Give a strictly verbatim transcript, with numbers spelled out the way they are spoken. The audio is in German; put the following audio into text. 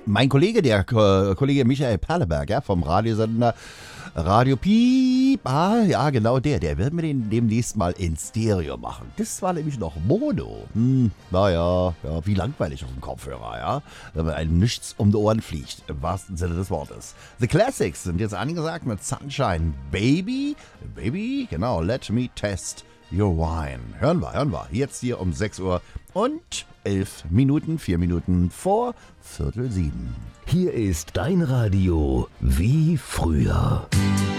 Mein Kollege, der Ko- Kollege Michael Perleberger vom Radiosender Radio Piep, ah, ja genau der, der wird mir den demnächst mal in Stereo machen. Das war nämlich noch Mono. Hm, naja, ja, wie langweilig auf dem Kopfhörer, ja, wenn man einem nichts um die Ohren fliegt, im wahrsten Sinne des Wortes. The Classics sind jetzt angesagt mit Sunshine Baby, Baby, genau, Let Me Test Your Wine. Hören wir, hören wir, jetzt hier um sechs Uhr und elf Minuten, vier Minuten vor Viertel sieben. Hier ist dein Radio wie früher.